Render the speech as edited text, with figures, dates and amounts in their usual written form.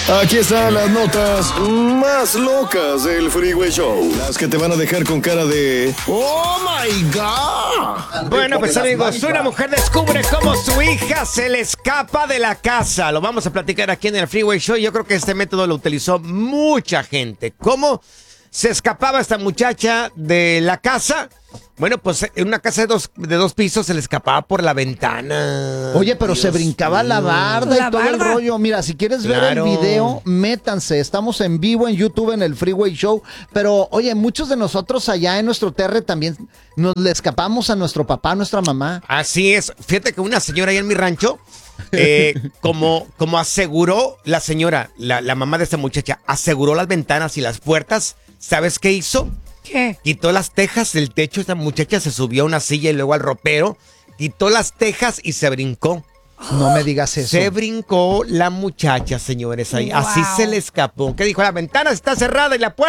Aquí están las notas más locas del Freeway Show. Las que te van a dejar con cara de ¡Oh, my God! Bueno, pues amigos, una mujer descubre cómo su hija se le escapa de la casa. Lo vamos a platicar aquí en el Freeway Show. Yo creo que este método lo utilizó mucha gente. ¿Cómo se escapaba esta muchacha de la casa? Bueno, pues en una casa de dos pisos se le escapaba por la ventana. Oye, pero se brincaba la barda y todo el rollo. Mira, si quieres ver el video, métanse. Estamos en vivo en YouTube en el Freeway Show. Pero, oye, muchos de nosotros allá en nuestro terre también nos le escapamos a nuestro papá, a nuestra mamá. Así es. Fíjate que una señora ahí en mi rancho, como aseguró la señora, la mamá de esta muchacha, aseguró las ventanas y las puertas. ¿Sabes qué hizo? ¿Qué? Quitó las tejas del techo. Esta muchacha se subió a una silla y luego al ropero. Quitó las tejas y se brincó. No me digas eso. Se brincó la muchacha, señores. Ahí. Wow. Así se le escapó. ¿Qué dijo? La ventana está cerrada y la puerta